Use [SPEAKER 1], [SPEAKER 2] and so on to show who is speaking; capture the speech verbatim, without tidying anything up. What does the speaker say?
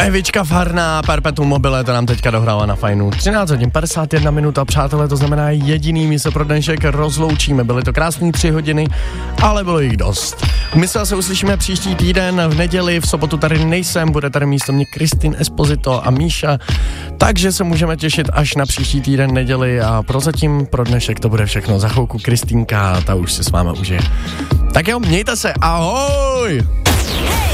[SPEAKER 1] Evička Farná, Perpetuum mobile, to nám teďka dohrála na fajnu. třináct hodin padesát jedna minuta, přátelé, to znamená jediný, my se pro dnešek rozloučíme. Byly to krásný tři hodiny, ale bylo jich dost. My se zase uslyšíme příští týden v neděli, v sobotu tady nejsem, bude tady místo mě Kristin Esposito a Míša, takže se můžeme těšit až na příští týden neděli a prozatím pro dnešek to bude všechno. Za chvilku Kristýnka, ta už se s váma užije. Tak jo, mějte se, ahoj!